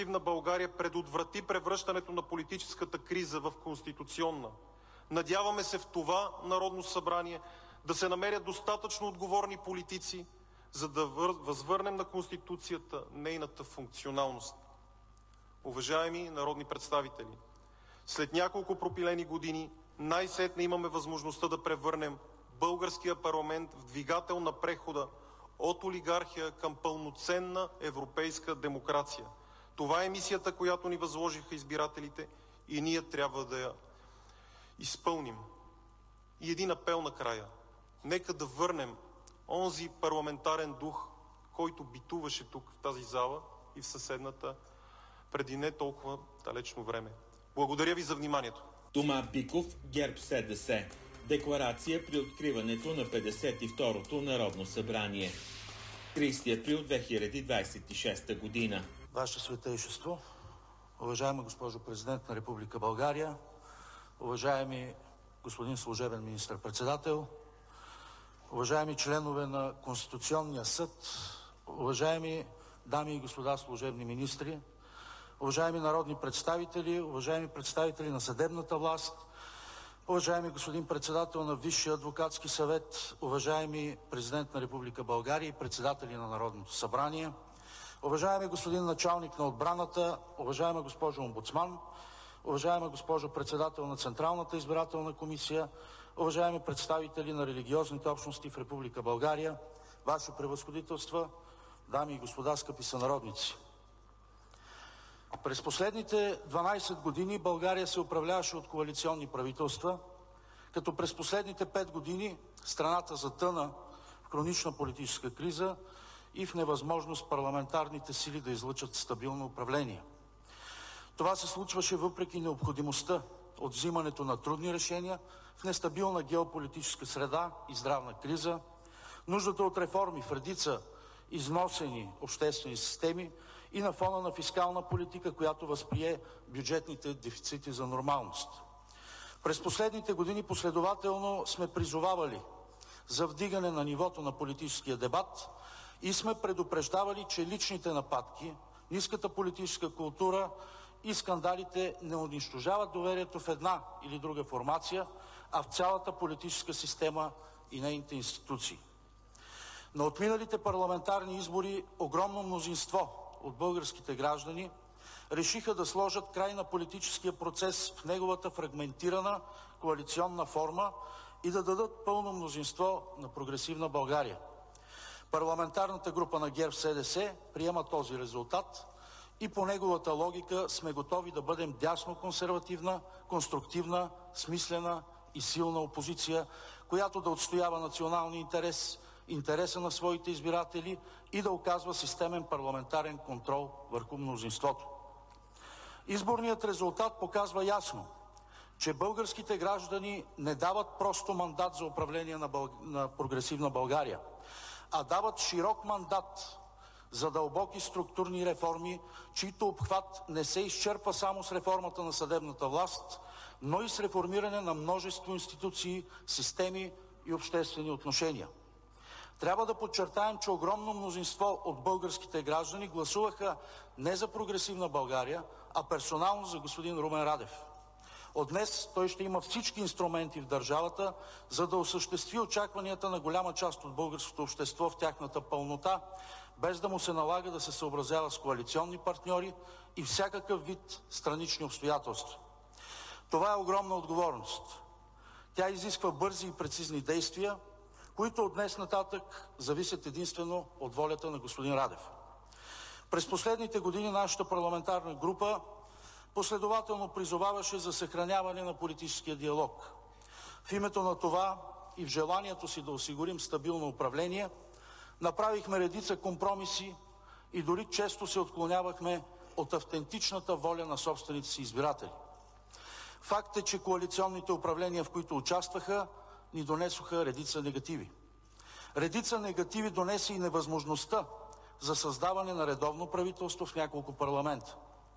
на България предотврати превръщането на политическата криза в конституционна. Надяваме се в това Народно събрание да се намерят достатъчно отговорни политици, за да възвърнем на Конституцията нейната функционалност. Уважаеми народни представители, след няколко пропилени години най-сетне имаме възможността да превърнем българския парламент в двигател на прехода от олигархия към пълноценна европейска демокрация. Това е мисията, която ни възложиха избирателите и ние трябва да я изпълним. И един апел накрая. Нека да върнем онзи парламентарен дух, който битуваше тук в тази зала и в съседната преди не толкова далечно време. Благодаря ви за вниманието. Тома Биков, ГЕРБ-СДС. Декларация при откриването на 52-то Народно събрание. 30 април 2026 година. Ваше Светейшество, уважаема госпожо Президент на Република България, уважаеми господин служебен министър-председател, уважаеми членове на Конституционния съд, уважаеми дами и господа служебни министри, уважаеми народни представители, уважаеми представители на съдебната власт, уважаеми господин председател на Висшия адвокатски съвет, уважаеми Президент на Република България и председатели на Народното събрание, уважаеми господин началник на отбраната, уважаема госпожо омбудсман, уважаема госпожо председател на Централната избирателна комисия, уважаеми представители на религиозните общности в Република България, Ваши превъзходителства, дами и господа, скъпи сънародници! През последните 12 години България се управляваше от коалиционни правителства, като през последните 5 години страната затъна в хронична политическа криза и в невъзможност парламентарните сили да излъчат стабилно управление. Това се случваше въпреки необходимостта от взимането на трудни решения в нестабилна геополитическа среда и здравна криза, нуждата от реформи в редица износени обществени системи и на фона на фискална политика, която възприе бюджетните дефицити за нормалност. През последните години последователно сме призовавали за вдигане на нивото на политическия дебат и сме предупреждавали, че личните нападки, ниската политическа култура и скандалите не унищожават доверието в една или друга формация, а в цялата политическа система и нейните институции. На отминалите парламентарни избори огромно мнозинство от българските граждани решиха да сложат край на политическия процес в неговата фрагментирана коалиционна форма и да дадат пълно мнозинство на Прогресивна България. Парламентарната група на ГЕРБ-СДС приема този резултат и по неговата логика сме готови да бъдем дясно-консервативна, конструктивна, смислена и силна опозиция, която да отстоява националния интерес, интереса на своите избиратели и да оказва системен парламентарен контрол върху мнозинството. Изборният резултат показва ясно, че българските граждани не дават просто мандат за управление на Прогресивна България, а дават широк мандат за дълбоки структурни реформи, чийто обхват не се изчерпва само с реформата на съдебната власт, но и с реформиране на множество институции, системи и обществени отношения. Трябва да подчертаем, че огромно мнозинство от българските граждани гласуваха не за Прогресивна България, а персонално за господин Румен Радев. От днес той ще има всички инструменти в държавата, за да осъществи очакванията на голяма част от българското общество в тяхната пълнота, без да му се налага да се съобразява с коалиционни партньори и всякакъв вид странични обстоятелства. Това е огромна отговорност. Тя изисква бързи и прецизни действия, които от днес нататък зависят единствено от волята на господин Радев. През последните години нашата парламентарна група последователно призоваваше за съхраняване на политическия диалог. В името на това и в желанието си да осигурим стабилно управление, направихме редица компромиси и дори често се отклонявахме от автентичната воля на собствените си избиратели. Факт е, че коалиционните управления, в които участваха, ни донесоха редица негативи. Редица негативи донесе и невъзможността за създаване на редовно правителство в няколко парламента.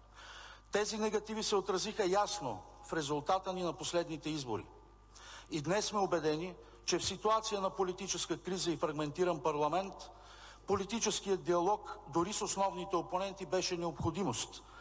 Тези негативи се отразиха ясно в резултата ни на последните избори. И днес сме убедени, че в ситуация на политическа криза и фрагментиран парламент, политическият диалог дори с основните опоненти беше необходимост,